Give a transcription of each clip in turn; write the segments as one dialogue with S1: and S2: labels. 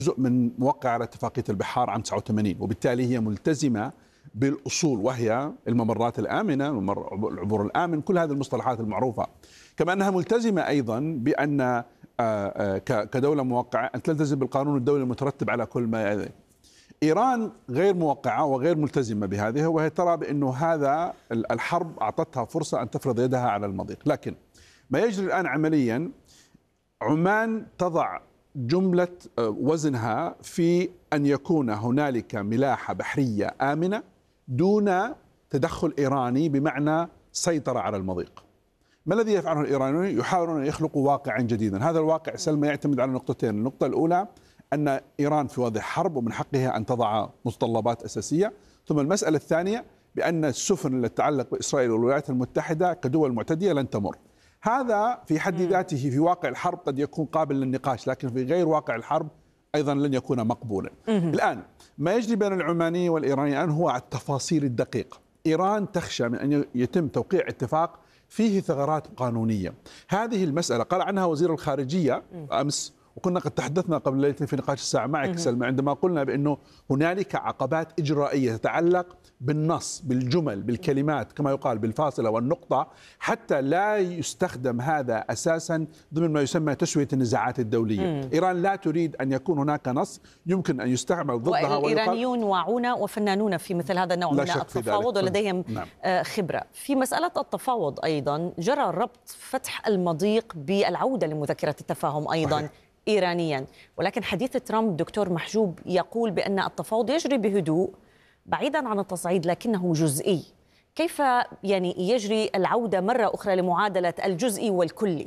S1: جزء من موقع على اتفاقية البحار عام 89، وبالتالي هي ملتزمة بالأصول، وهي الممرات الآمنة، العبور الآمن، كل هذه المصطلحات المعروفة. كما أنها ملتزمة أيضا بأن كدولة موقعة أن تلتزم بالقانون الدولي المترتب على كل ما. إيران غير موقعة وغير ملتزمة بهذه، وهي ترى بأنه هذا الحرب أعطتها فرصة أن تفرض يدها على المضيق. لكن ما يجري الآن عمليا، عمان تضع جملة وزنها في أن يكون هنالك ملاحة بحرية آمنة دون تدخل إيراني، بمعنى سيطرة على المضيق. ما الذي يفعله الإيرانيون؟ يحاولون أن يخلقوا واقعا جديدا. هذا الواقع سلمى يعتمد على نقطتين. النقطة الأولى أن إيران في وضع حرب ومن حقها أن تضع متطلبات أساسية، ثم المسألة الثانية بأن السفن التي تتعلق بإسرائيل والولايات المتحدة كدول معتدية لن تمر. هذا في حد ذاته في واقع الحرب قد يكون قابل للنقاش، لكن في غير واقع الحرب أيضا لن يكون مقبولا. الآن ما يجري بين العماني والإيراني الآن هو على التفاصيل الدقيقة. إيران تخشى من أن يتم توقيع اتفاق فيه ثغرات قانونية. هذه المسألة قال عنها وزير الخارجية أمس، وكنا قد تحدثنا قبل ليلتين في نقاش الساعة معك سلمى، عندما قلنا بأنه هنالك عقبات إجرائية تتعلق بالنص، بالجمل، بالكلمات، كما يقال بالفاصلة والنقطة، حتى لا يستخدم هذا أساسا ضمن ما يسمى تسوية النزاعات الدولية. إيران لا تريد أن يكون هناك نص يمكن أن يستعمل ضدها.
S2: والإيرانيون واعون وفنانون في مثل هذا النوع من التفاوض ولديهم خبرة في مسألة التفاوض. أيضا جرى ربط فتح المضيق بالعودة لمذكرة التفاهم أيضا صحيح. إيرانيا، ولكن حديث ترامب دكتور محجوب يقول بأن التفاوض يجري بهدوء بعيدا عن التصعيد لكنه جزئي. كيف يجري العودة مرة أخرى لمعادلة الجزئي والكلي؟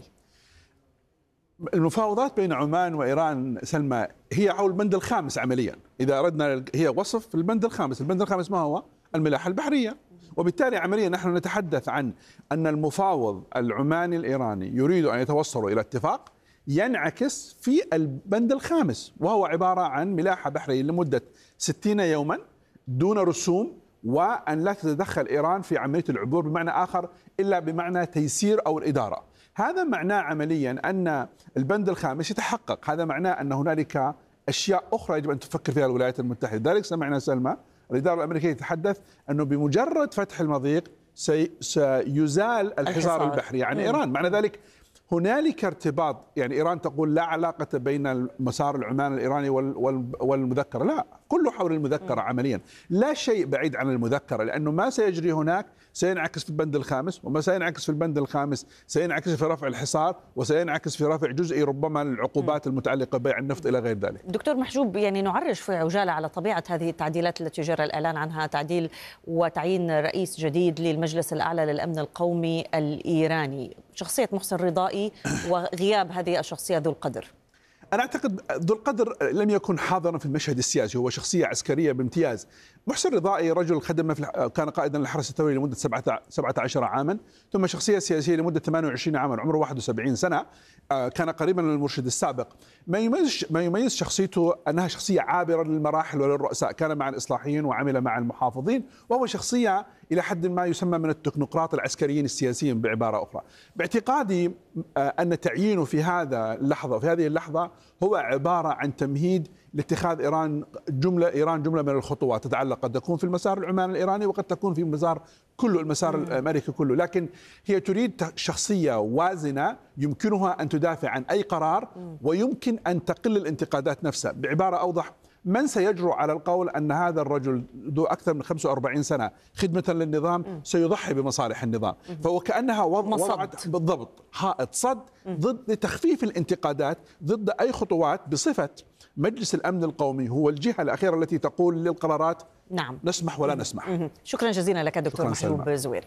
S1: المفاوضات بين عمان وإيران سلمى هي حول البند الخامس عمليا، إذا أردنا هي وصف البند الخامس. البند الخامس ما هو؟ الملاحة البحرية. وبالتالي عمليا نحن نتحدث عن أن المفاوض العماني الإيراني يريد أن يتوصلوا إلى اتفاق ينعكس في البند الخامس، وهو عبارة عن ملاحة بحرية لمدة 60 يوما دون رسوم، وأن لا تتدخل إيران في عملية العبور بمعنى آخر إلا بمعنى تيسير أو الإدارة. هذا معناه عمليا أن البند الخامس يتحقق. هذا معناه أن هنالك أشياء أخرى يجب أن تفكر فيها الولايات المتحدة. ذلك سمعنا سلمى الإدارة الأمريكية تتحدث أنه بمجرد فتح المضيق سيزال الحصار البحري عن إيران. معنى ذلك هنالك ارتباط. يعني إيران تقول لا علاقة بين المسار العماني الإيراني والمذكرة، لا، كله حول المذكرة عمليا، لا شيء بعيد عن المذكرة، لأنه ما سيجري هناك سينعكس في البند الخامس، وما سينعكس في البند الخامس سينعكس في رفع الحصار، وسينعكس في رفع جزئي ربما للعقوبات المتعلقة ببيع النفط إلى غير ذلك.
S2: دكتور محجوب، نعرج في عجالة على طبيعة هذه التعديلات التي جرى الإعلان عنها، تعديل وتعيين رئيس جديد للمجلس الأعلى للأمن القومي الإيراني، شخصية محسن رضائي وغياب هذه الشخصية ذو القدر.
S1: أنا أعتقد ذو القدر لم يكن حاضرا في المشهد السياسي، هو شخصية عسكرية بامتياز. محسن رضائي رجل خدم كان قائدا للحرس الثوري لمدة 17 عاما، ثم شخصية سياسية لمدة 28 عاما، عمره 71 سنة، كان قريبا من المرشد السابق. ما يميز شخصيته أنها شخصية عابرة للمراحل وللرؤساء، كان مع الإصلاحيين وعمل مع المحافظين، وهو شخصية إلى حد ما يسمى من التكنوقراط العسكريين السياسيين بعبارة أخرى. باعتقادي أن تعيينه في هذه اللحظة هو عبارة عن تمهيد لاتخاذ إيران جملة من الخطوات تتعلق، قد تكون في المسار العماني الإيراني وقد تكون في المسار الأمريكي كله، لكن هي تريد شخصية وازنة يمكنها أن تدافع عن أي قرار ويمكن أن تقل الانتقادات نفسها. بعبارة أوضح، من سيجرؤ على القول أن هذا الرجل ذو أكثر من 45 سنة خدمة للنظام سيضحي بمصالح النظام؟ فهو كأنها وضعت بالضبط حائط صد ضد تخفيف الانتقادات ضد أي خطوات، بصفة مجلس الأمن القومي هو الجهة الأخيرة التي تقول للقرارات
S2: نعم
S1: نسمح ولا نسمح.
S2: شكرا جزيلا لك دكتور محجوب زويري.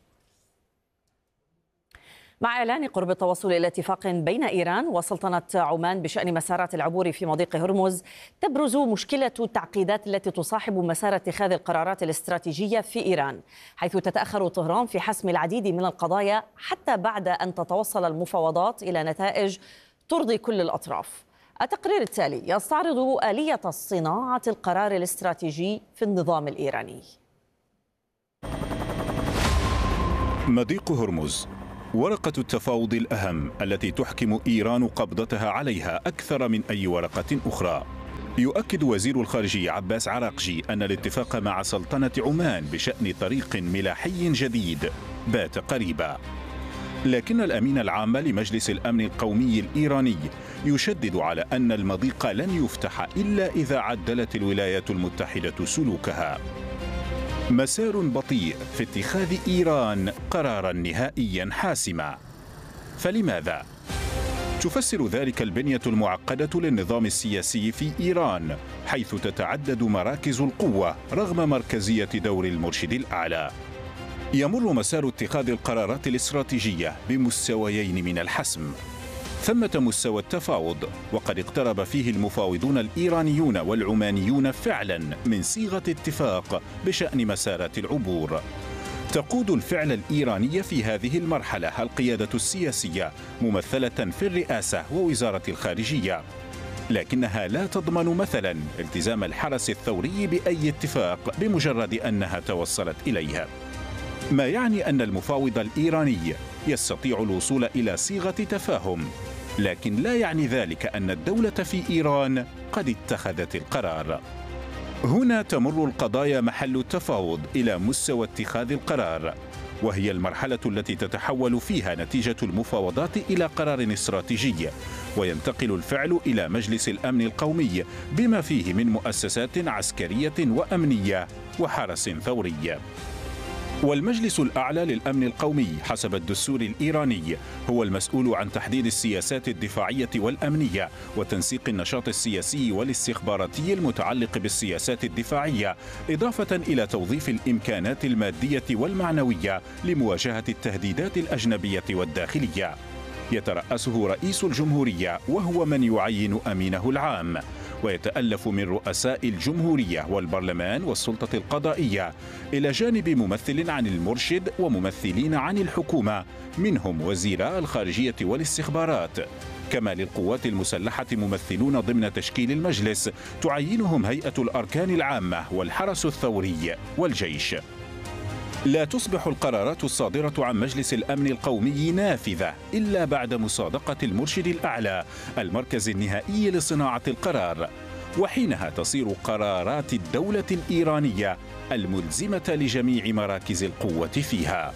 S2: مع إعلان قرب التوصل إلى اتفاق بين إيران وسلطنة عمان بشأن مسارات العبور في مضيق هرمز، تبرز مشكلة التعقيدات التي تصاحب مسار اتخاذ القرارات الاستراتيجية في إيران، حيث تتأخر طهران في حسم العديد من القضايا حتى بعد أن تتوصل المفاوضات إلى نتائج ترضي كل الأطراف. التقرير التالي يستعرض آلية صناعة القرار الاستراتيجي في النظام الإيراني.
S3: مضيق هرمز، ورقة التفاوض الأهم التي تحكم إيران قبضتها عليها أكثر من أي ورقة أخرى. يؤكد وزير الخارجية عباس عراقجي أن الاتفاق مع سلطنة عمان بشأن طريق ملاحي جديد بات قريبا، لكن الأمين العام لمجلس الأمن القومي الإيراني يشدد على أن المضيق لن يفتح إلا إذا عدلت الولايات المتحدة سلوكها. مسار بطيء في اتخاذ إيران قرارا نهائيا حاسما. فلماذا؟ تفسر ذلك البنية المعقدة للنظام السياسي في إيران، حيث تتعدد مراكز القوة رغم مركزية دور المرشد الأعلى. يمر مسار اتخاذ القرارات الاستراتيجية بمستويين من الحسم. ثمة مستوى التفاوض، وقد اقترب فيه المفاوضون الإيرانيون والعمانيون فعلا من صيغة اتفاق بشأن مسارات العبور. تقود الفعل الإيراني في هذه المرحلة القيادة السياسية ممثلة في الرئاسة ووزارة الخارجية، لكنها لا تضمن مثلا التزام الحرس الثوري بأي اتفاق بمجرد أنها توصلت إليه، ما يعني أن المفاوض الإيراني يستطيع الوصول إلى صيغة تفاهم، لكن لا يعني ذلك أن الدولة في إيران قد اتخذت القرار. هنا تمر القضايا محل التفاوض إلى مستوى اتخاذ القرار، وهي المرحلة التي تتحول فيها نتيجة المفاوضات إلى قرار استراتيجي، وينتقل الفعل إلى مجلس الأمن القومي بما فيه من مؤسسات عسكرية وأمنية وحرس ثوري. والمجلس الأعلى للأمن القومي حسب الدستور الإيراني هو المسؤول عن تحديد السياسات الدفاعية والأمنية وتنسيق النشاط السياسي والاستخباراتي المتعلق بالسياسات الدفاعية، إضافة إلى توظيف الإمكانات المادية والمعنوية لمواجهة التهديدات الأجنبية والداخلية. يترأسه رئيس الجمهورية وهو من يعين أمينه العام، ويتألف من رؤساء الجمهورية والبرلمان والسلطة القضائية، إلى جانب ممثل عن المرشد وممثلين عن الحكومة منهم وزيراء الخارجية والاستخبارات. كما للقوات المسلحة ممثلون ضمن تشكيل المجلس تعينهم هيئة الأركان العامة والحرس الثوري والجيش. لا تصبح القرارات الصادرة عن مجلس الأمن القومي نافذة إلا بعد مصادقة المرشد الأعلى المركز النهائي لصناعة القرار، وحينها تصير قرارات الدولة الإيرانية الملزمة لجميع مراكز القوة فيها.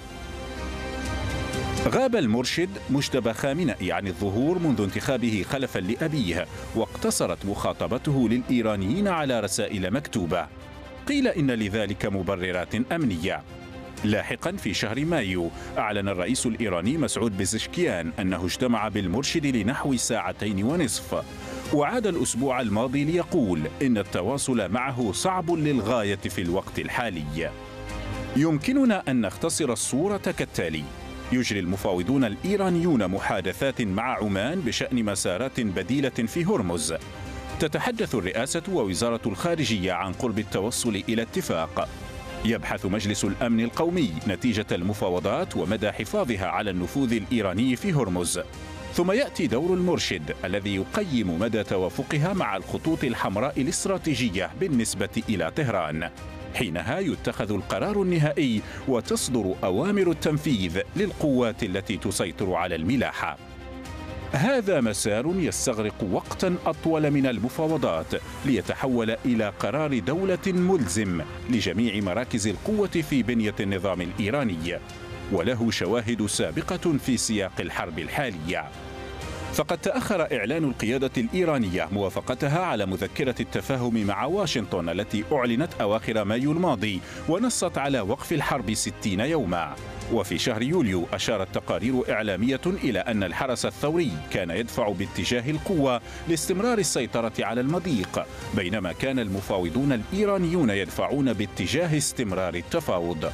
S3: غاب المرشد مجتبى خامنئي عن الظهور منذ انتخابه خلفا لأبيه، واقتصرت مخاطبته للإيرانيين على رسائل مكتوبة. قيل إن لذلك مبررات أمنية. لاحقا في شهر مايو أعلن الرئيس الإيراني مسعود بزشكيان أنه اجتمع بالمرشد لنحو 2.5 ساعات، وعاد الأسبوع الماضي ليقول إن التواصل معه صعب للغاية في الوقت الحالي. يمكننا أن نختصر الصورة كالتالي: يجري المفاوضون الإيرانيون محادثات مع عمان بشأن مسارات بديلة في هرمز. تتحدث الرئاسة ووزارة الخارجية عن قرب التوصل إلى اتفاق. يبحث مجلس الأمن القومي نتيجة المفاوضات ومدى حفاظها على النفوذ الإيراني في هرمز. ثم يأتي دور المرشد الذي يقيم مدى توافقها مع الخطوط الحمراء الاستراتيجية بالنسبة إلى طهران. حينها يتخذ القرار النهائي وتصدر أوامر التنفيذ للقوات التي تسيطر على الملاحة. هذا مسار يستغرق وقتا أطول من المفاوضات ليتحول إلى قرار دولة ملزم لجميع مراكز القوة في بنية النظام الإيراني، وله شواهد سابقة في سياق الحرب الحالية. فقد تأخر إعلان القيادة الإيرانية موافقتها على مذكرة التفاهم مع واشنطن التي أعلنت أواخر مايو الماضي ونصت على وقف الحرب 60 يوما. وفي شهر يوليو أشارت تقارير إعلامية إلى أن الحرس الثوري كان يدفع باتجاه القوة لاستمرار السيطرة على المضيق، بينما كان المفاوضون الإيرانيون يدفعون باتجاه استمرار التفاوض.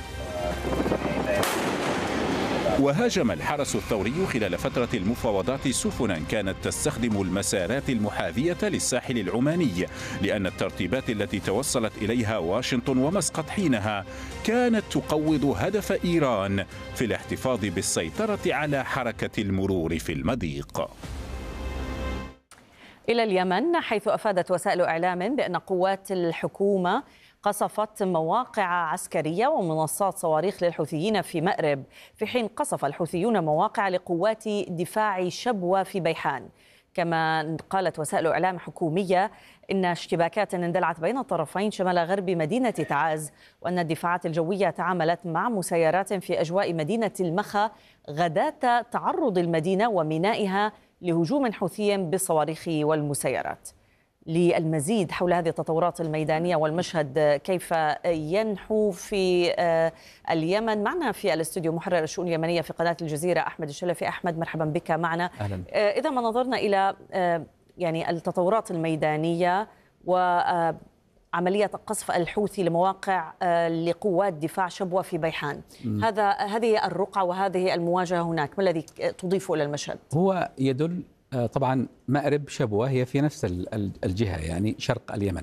S3: وهاجم الحرس الثوري خلال فترة المفاوضات سفنا كانت تستخدم المسارات المحاذية للساحل العماني، لأن الترتيبات التي توصلت إليها واشنطن ومسقط حينها كانت تقوض هدف إيران في الاحتفاظ بالسيطرة على حركة المرور في المضيق.
S2: إلى اليمن، حيث أفادت وسائل إعلام بأن قوات الحكومة قصفت مواقع عسكرية ومنصات صواريخ للحوثيين في مأرب، في حين قصف الحوثيون مواقع لقوات دفاع شبوة في بيحان. كما قالت وسائل إعلام حكومية إن اشتباكات اندلعت بين الطرفين شمال غرب مدينة تعاز، وأن الدفاعات الجوية تعاملت مع مسيرات في أجواء مدينة المخا غداة تعرض المدينة ومينائها لهجوم حوثي بالصواريخ والمسيرات. للمزيد حول هذه التطورات الميدانية والمشهد كيف ينحو في اليمن، معنا في الاستوديو محرر الشؤون اليمنية في قناة الجزيرة أحمد الشلفي. أحمد، مرحبا بك معنا.
S4: أهلا.
S2: إذا ما نظرنا إلى يعني التطورات الميدانية وعملية القصف الحوثي لمواقع لقوات دفاع شبوة في بيحان، هذه الرقعة وهذه المواجهة هناك، ما الذي تضيفه إلى المشهد؟
S4: هو يدل طبعا مأرب شبوة هي في نفس الجهة، يعني شرق اليمن،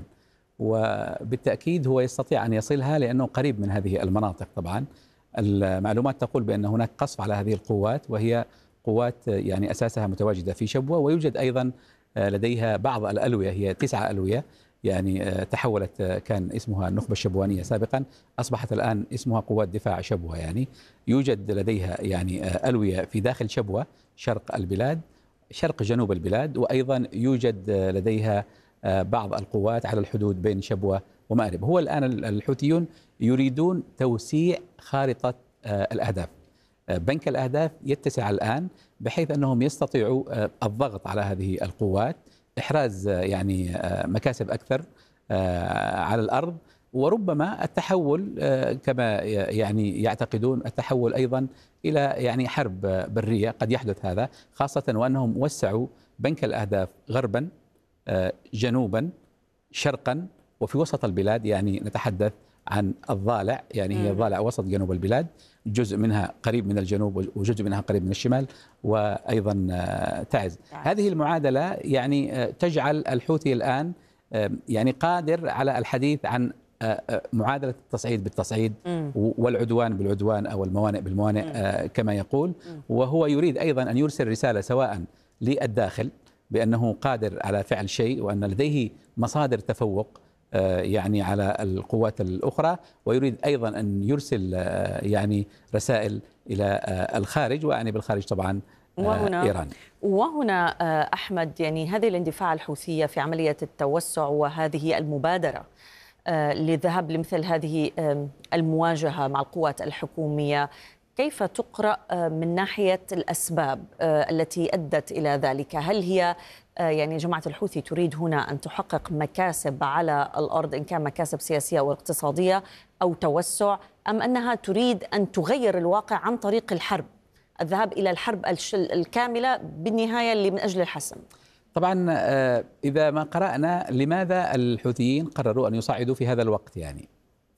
S4: وبالتأكيد هو يستطيع أن يصلها لأنه قريب من هذه المناطق. طبعا المعلومات تقول بأن هناك قصف على هذه القوات، وهي قوات يعني أساسها متواجدة في شبوة، ويوجد أيضا لديها بعض الألوية، هي 9 ألوية يعني تحولت، كان اسمها النخبة الشبوانية سابقا، أصبحت الآن اسمها قوات دفاع شبوة. يعني يوجد لديها يعني ألوية في داخل شبوة شرق البلاد، شرق جنوب البلاد، وأيضا يوجد لديها بعض القوات على الحدود بين شبوة ومأرب. هو الآن الحوثيون يريدون توسيع خارطة الأهداف، بنك الأهداف يتسع الآن بحيث أنهم يستطيعوا الضغط على هذه القوات، إحراز يعني مكاسب أكثر على الأرض، وربما التحول كما يعني يعتقدون التحول أيضا إلى يعني حرب برية قد يحدث هذا، خاصة وأنهم وسعوا بنك الأهداف غربا جنوبا شرقا وفي وسط البلاد. يعني نتحدث عن الضالع، يعني هي الضالع وسط جنوب البلاد، جزء منها قريب من الجنوب وجزء منها قريب من الشمال، وأيضا تعز. هذه المعادلة يعني تجعل الحوثي الآن يعني قادر على الحديث عن معادلة التصعيد بالتصعيد والعدوان بالعدوان أو الموانئ بالموانئ كما يقول. وهو يريد أيضا أن يرسل رسالة سواء للداخل بأنه قادر على فعل شيء وأن لديه مصادر تفوق يعني على القوات الأخرى، ويريد أيضا أن يرسل يعني رسائل إلى الخارج، وأعني بالخارج طبعا إيران.
S2: وهنا أحمد، يعني هذه الاندفاع الحوثية في عملية التوسع وهذه المبادرة للذهاب لمثل هذه المواجهة مع القوات الحكومية، كيف تقرأ من ناحية الأسباب التي أدت إلى ذلك؟ هل هي يعني جماعة الحوثي تريد هنا أن تحقق مكاسب على الأرض، إن كان مكاسب سياسية أو اقتصادية أو توسع، أم أنها تريد أن تغير الواقع عن طريق الحرب، الذهاب إلى الحرب الكاملة بالنهاية اللي من أجل الحسم؟
S4: طبعا إذا ما قرأنا لماذا الحوثيين قرروا أن يصعدوا في هذا الوقت، يعني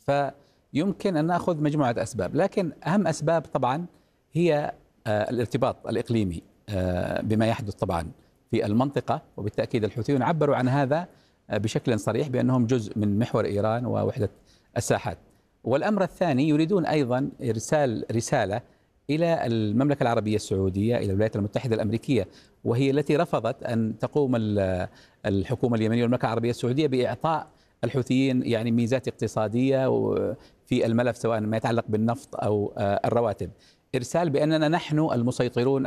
S4: فيمكن أن نأخذ مجموعة أسباب، لكن أهم أسباب طبعا هي الارتباط الإقليمي بما يحدث طبعا في المنطقة، وبالتأكيد الحوثيون عبروا عن هذا بشكل صريح بأنهم جزء من محور إيران ووحدة الساحات. والأمر الثاني يريدون أيضا إرسال رسالة إلى المملكة العربية السعودية، إلى الولايات المتحدة الأمريكية، وهي التي رفضت أن تقوم الحكومة اليمنية والمملكة العربية السعودية بإعطاء الحوثيين يعني ميزات اقتصادية في الملف سواء ما يتعلق بالنفط أو الرواتب، إرسال بأننا نحن المسيطرون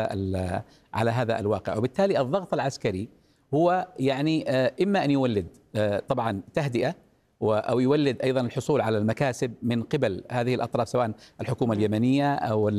S4: على هذا الواقع. وبالتالي الضغط العسكري هو يعني إما أن يولد طبعا تهدئة أو يولد أيضا الحصول على المكاسب من قبل هذه الأطراف سواء الحكومة اليمنية أو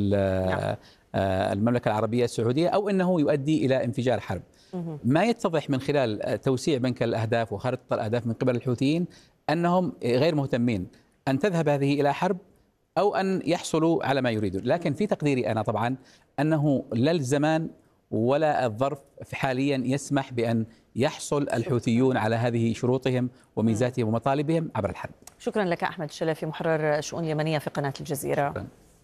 S4: المملكة العربية السعودية، أو أنه يؤدي إلى انفجار حرب. ما يتضح من خلال توسيع بنك الأهداف وخارطة الأهداف من قبل الحوثيين أنهم غير مهتمين أن تذهب هذه إلى حرب أو أن يحصلوا على ما يريدون. لكن في تقديري أنا طبعا أنه لا الزمان ولا الظرف حاليا يسمح بأن يحصل الحوثيون على هذه شروطهم وميزاتهم ومطالبهم عبر الحرب.
S2: شكرا لك أحمد الشلفي، محرر الشؤون اليمنية في قناة الجزيرة.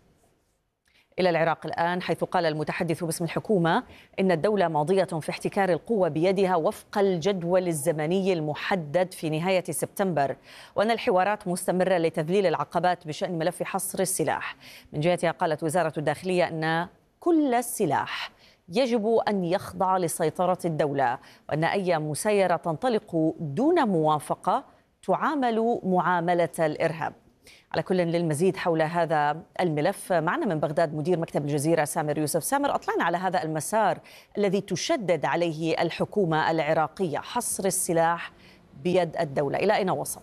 S2: إلى العراق الآن، حيث قال المتحدث باسم الحكومة إن الدولة ماضية في احتكار القوة بيدها وفق الجدول الزمني المحدد في نهاية سبتمبر، وأن الحوارات مستمرة لتذليل العقبات بشأن ملف حصر السلاح. من جهتها قالت وزارة الداخلية أن كل السلاح يجب أن يخضع لسيطرة الدولة، وأن أي مسيرة تنطلق دون موافقة تعامل معاملة الإرهاب. على كل، للمزيد حول هذا الملف معنا من بغداد مدير مكتب الجزيرة سامر يوسف. سامر، أطلعنا على هذا المسار الذي تشدد عليه الحكومة العراقية، حصر السلاح بيد الدولة. إلى أين وصل؟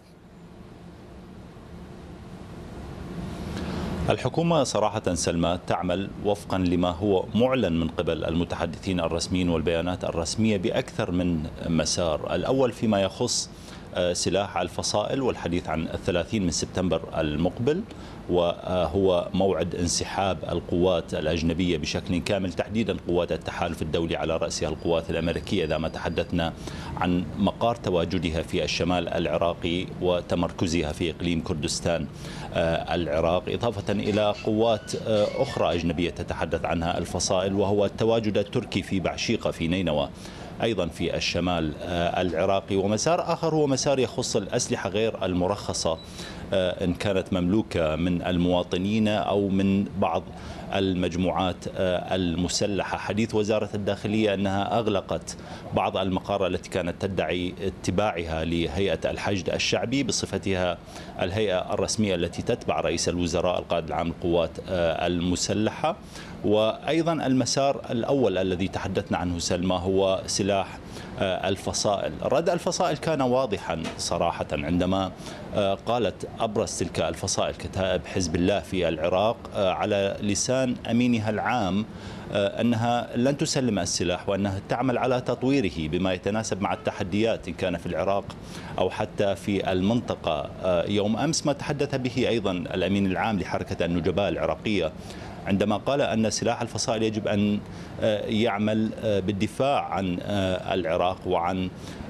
S5: الحكومة صراحة سلمى تعمل وفقا لما هو معلن من قبل المتحدثين الرسميين والبيانات الرسمية بأكثر من مسار. الأول فيما يخص سلاح الفصائل والحديث عن 30 من سبتمبر المقبل، وهو موعد انسحاب القوات الأجنبية بشكل كامل، تحديدا قوات التحالف الدولي على رأسها القوات الأمريكية إذا ما تحدثنا عن مقار تواجدها في الشمال العراقي وتمركزها في إقليم كردستان العراق، إضافة إلى قوات أخرى أجنبية تتحدث عنها الفصائل، وهو التواجد التركي في بعشيقة في نينوى أيضا في الشمال العراقي. ومسار آخر هو مسار يخص الأسلحة غير المرخصة إن كانت مملوكة من المواطنين أو من بعض المجموعات المسلحة. حديث وزارة الداخلية أنها أغلقت بعض المقار التي كانت تدعي اتباعها لهيئة الحشد الشعبي بصفتها الهيئة الرسمية التي تتبع رئيس الوزراء القائد العام للقوات المسلحة. وأيضا المسار الأول الذي تحدثنا عنه سلمى هو سلاح الفصائل. رد الفصائل كان واضحا صراحة عندما قالت أبرز تلك الفصائل كتائب حزب الله في العراق على لسان أمينها العام أنها لن تسلم السلاح وأنها تعمل على تطويره بما يتناسب مع التحديات إن كان في العراق أو حتى في المنطقة. يوم أمس ما تحدث به أيضا الأمين العام لحركة النجباء العراقية عندما قال أن سلاح الفصائل يجب أن يعمل بالدفاع عن العراق وعن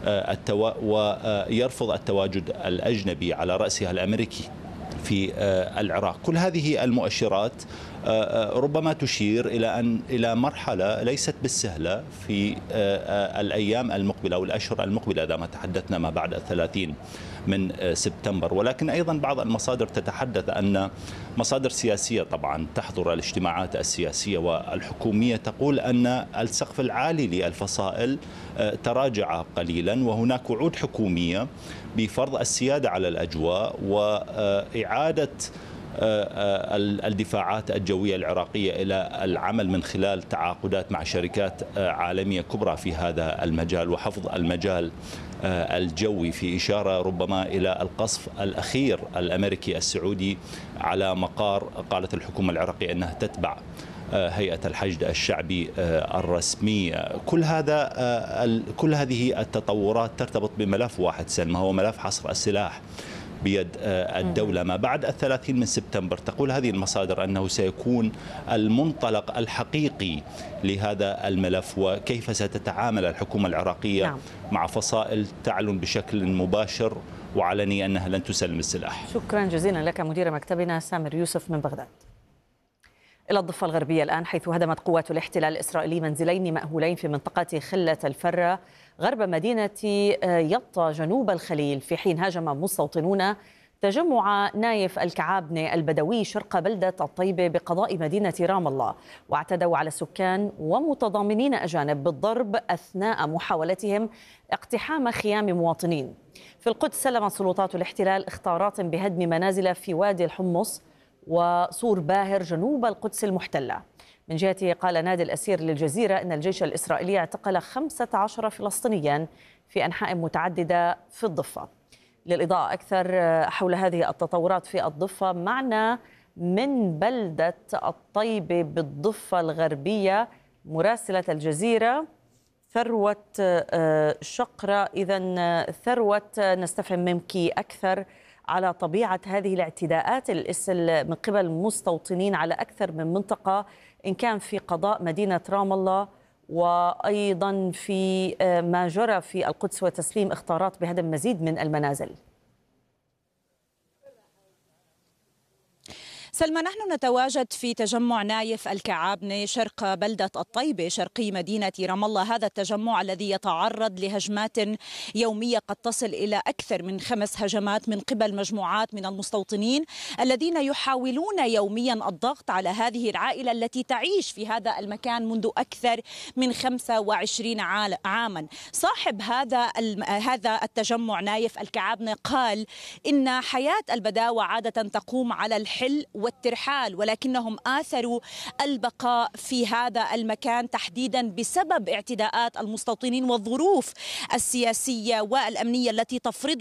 S5: ويرفض التواجد الأجنبي على رأسها الأمريكي في العراق. كل هذه المؤشرات ربما تشير إلى مرحلة ليست بالسهلة في الأيام المقبلة أو الأشهر المقبلة إذا ما تحدثنا ما بعد 30 من سبتمبر. ولكن أيضا بعض المصادر تتحدث أن مصادر سياسية طبعا تحضر الاجتماعات السياسية والحكومية تقول أن السقف العالي للفصائل تراجع قليلا، وهناك وعود حكومية بفرض السيادة على الأجواء وإعادة الدفاعات الجوية العراقية إلى العمل من خلال تعاقدات مع شركات عالمية كبرى في هذا المجال وحفظ المجال الجوي، في إشارة ربما إلى القصف الأخير الأمريكي السعودي على مقار قالت الحكومة العراقية أنها تتبع هيئة الحشد الشعبي الرسمية. كل هذه التطورات ترتبط بملف واحد سلمى، هو ملف حصر السلاح بيد الدولة ما بعد 30 من سبتمبر. تقول هذه المصادر أنه سيكون المنطلق الحقيقي لهذا الملف وكيف ستتعامل الحكومة العراقية مع فصائل تعلن بشكل مباشر وعلني أنها لن تسلم السلاح.
S2: شكرا جزيلا لك مدير مكتبنا سامر يوسف من بغداد. إلى الضفة الغربية الآن، حيث هدمت قوات الاحتلال الإسرائيلي منزلين مأهولين في منطقة خلة الفرة غرب مدينة يطا جنوب الخليل، في حين هاجم مستوطنون تجمع نايف الكعابنة البدوي شرق بلدة الطيبة بقضاء مدينة رام الله، واعتدوا على السكان ومتضامنين أجانب بالضرب أثناء محاولتهم اقتحام خيام مواطنين. في القدس سلمت سلطات الاحتلال اخطارات بهدم منازل في وادي الحمص وصور باهر جنوب القدس المحتلة. من جهته قال نادي الأسير للجزيرة أن الجيش الإسرائيلي اعتقل 15 فلسطينيا في أنحاء متعددة في الضفة. للإضاءة أكثر حول هذه التطورات في الضفة معنا من بلدة الطيبة بالضفة الغربية مراسلة الجزيرة ثروة شقرة. إذن ثروة، نستفهم منك أكثر على طبيعة هذه الاعتداءات من قبل مستوطنين على أكثر من منطقة، إن كان في قضاء مدينة رام الله وأيضا في ما جرى في القدس وتسليم اخطارات بهدم مزيد من المنازل.
S6: سلمى، نحن نتواجد في تجمع نايف الكعابنة شرق بلدة الطيبة شرقي مدينة رام الله. هذا التجمع الذي يتعرض لهجمات يومية قد تصل إلى أكثر من 5 هجمات من قبل مجموعات من المستوطنين الذين يحاولون يوميا الضغط على هذه العائلة التي تعيش في هذا المكان منذ أكثر من 25 عاما. صاحب هذا التجمع نايف الكعابنة قال إن حياة البداوة عادة تقوم على الحل والترحال، ولكنهم آثروا البقاء في هذا المكان تحديدا بسبب اعتداءات المستوطنين والظروف السياسية والأمنية التي تفرض